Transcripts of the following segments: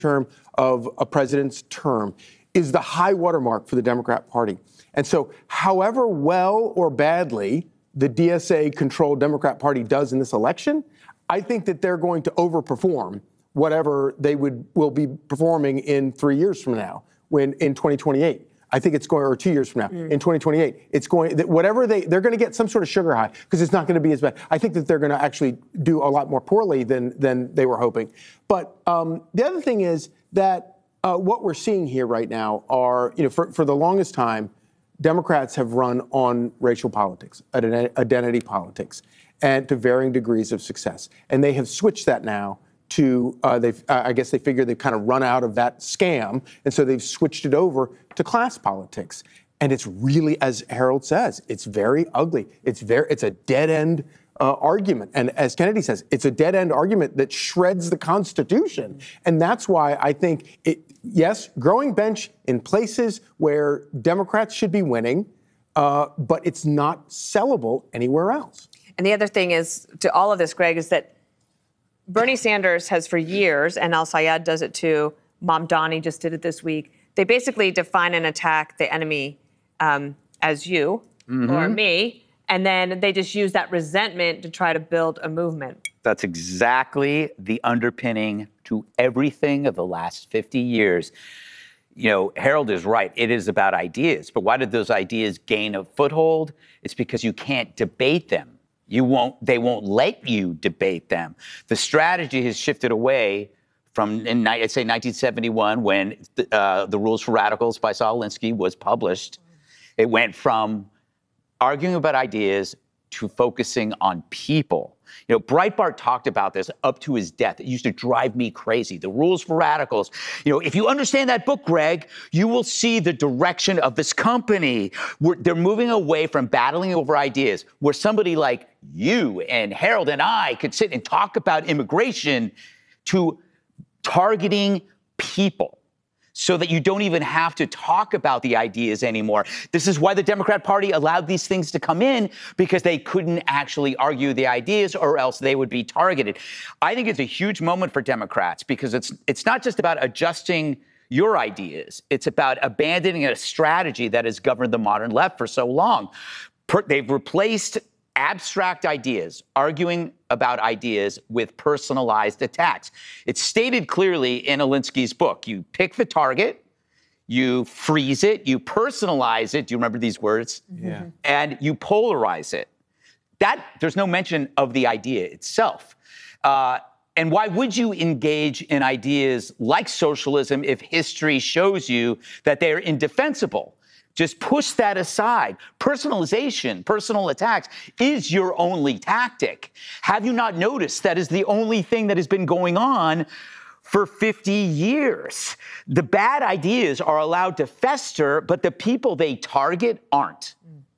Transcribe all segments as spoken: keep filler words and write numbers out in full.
term of a president's term is the high watermark for the Democrat Party. And so however well or badly the D S A-controlled Democrat Party does in this election, I think that they're going to overperform whatever they would will be performing in three years from now, when in twenty twenty-eight. I think it's going, or two years from now, mm. in twenty twenty-eight, it's going, whatever they, they're going to get some sort of sugar high, because it's not going to be as bad. I think that they're going to actually do a lot more poorly than than they were hoping. But um, the other thing is that uh, what we're seeing here right now are, you know, for, for the longest time, Democrats have run on racial politics, identity politics, and to varying degrees of success. And they have switched that now to, uh, they've, uh, I guess they figure they've kind of run out of that scam, and so they've switched it over to class politics. And it's really, as Harold says, it's very ugly. It's very, it's a dead-end uh, argument. And as Kennedy says, it's a dead-end argument that shreds the Constitution. And that's why I think, it, yes, growing bench in places where Democrats should be winning, uh, but it's not sellable anywhere else. And the other thing is, to all of this, Greg, is that Bernie Sanders has for years, and Al-Sayed does it too, Mamdani just did it this week, they basically define and attack the enemy um, as you mm-hmm. or me, and then they just use that resentment to try to build a movement. That's exactly the underpinning to everything of the last fifty years. You know, Harold is right. It is about ideas. But why did those ideas gain a foothold? It's because you can't debate them. You won't, they won't let you debate them. The strategy has shifted away from, in, I'd say, nineteen seventy-one, when uh, The Rules for Radicals by Saul Alinsky was published. It went from arguing about ideas to focusing on people. You know, Breitbart talked about this up to his death. It used to drive me crazy. The Rules for Radicals. You know, if you understand that book, Greg, you will see the direction of this company. We're, they're moving away from battling over ideas, where somebody like you and Harold and I could sit and talk about immigration, to targeting people, so that you don't even have to talk about the ideas anymore. This is why the Democrat Party allowed these things to come in, because they couldn't actually argue the ideas, or else they would be targeted. I think it's a huge moment for Democrats, because it's it's not just about adjusting your ideas. It's about abandoning a strategy that has governed the modern left for so long. Per, they've replaced abstract ideas, arguing about ideas, with personalized attacks. It's stated clearly in Alinsky's book. You pick the target, you freeze it, you personalize it. Do you remember these words? Yeah. And you polarize it. That, there's no mention of the idea itself. Uh, and why would you engage in ideas like socialism if history shows you that they're indefensible? Just push that aside. Personalization, personal attacks is your only tactic. Have you not noticed that is the only thing that has been going on for fifty years? The bad ideas are allowed to fester, but the people they target aren't.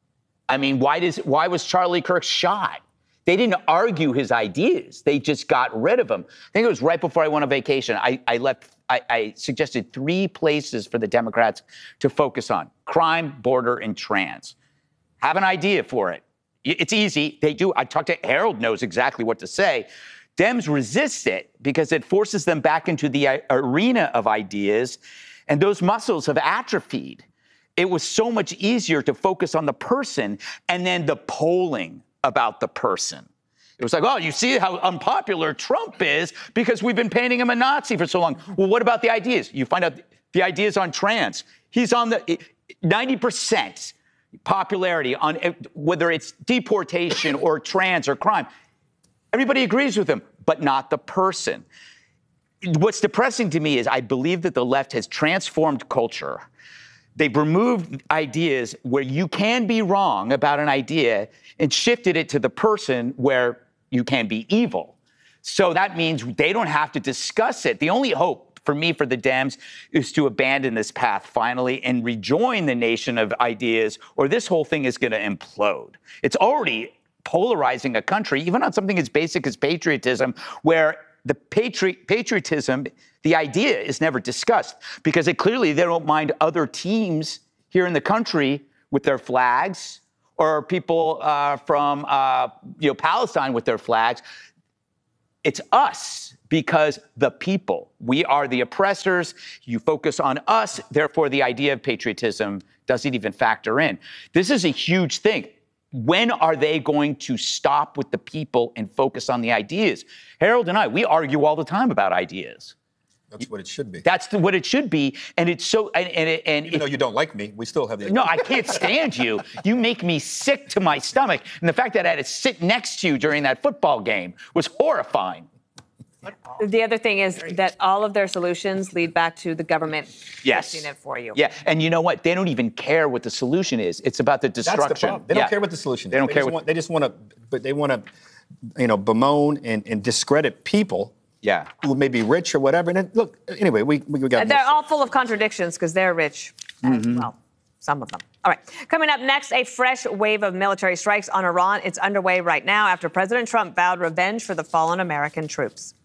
I mean, why does why was Charlie Kirk shot? They didn't argue his ideas. They just got rid of him. I think it was right before I went on vacation. I, I left. I, I suggested three places for the Democrats to focus on: crime, border, and trans. Have an idea for it. It's easy. They do. I talked to Harold, knows exactly what to say. Dems resist it because it forces them back into the arena of ideas, and those muscles have atrophied. It was so much easier to focus on the person and then the polling about the person. It was like, oh, you see how unpopular Trump is because we've been painting him a Nazi for so long. Well, what about the ideas? You find out the ideas on trans. He's on the ninety percent popularity on whether it's deportation or trans or crime. Everybody agrees with him, but not the person. What's depressing to me is I believe that the left has transformed culture. They've removed ideas where you can be wrong about an idea and shifted it to the person where you can be evil. So that means they don't have to discuss it. The only hope for me, for the Dems, is to abandon this path finally and rejoin the nation of ideas, or this whole thing is going to implode. It's already polarizing a country, even on something as basic as patriotism, where the patri- patriotism, the idea is never discussed, because it clearly they don't mind other teams here in the country with their flags, or people uh, from uh, you know, Palestine with their flags. It's us because the people, we are the oppressors. You focus on us. Therefore, the idea of patriotism doesn't even factor in. This is a huge thing. When are they going to stop with the people and focus on the ideas? Harold and I, we argue all the time about ideas. That's what it should be. That's the, what it should be. And it's so, and, and, and Even it, though you don't like me, we still have the... No, I can't stand you. You make me sick to my stomach. And the fact that I had to sit next to you during that football game was horrifying. The other thing is that all of their solutions lead back to the government Yes. fixing it for you. Yeah, and you know what? They don't even care what the solution is. It's about the destruction. That's the problem. They don't Yeah. care what the solution is. They don't care just what- want, they just want to, but they want to, you know, bemoan and, and discredit people. Yeah. Who may be rich or whatever. And then, look, anyway, we we got. And they're more all full of contradictions because they're rich as well. Some of them. All right. Coming up next, a fresh wave of military strikes on Iran. It's underway right now after President Trump vowed revenge for the fallen American troops.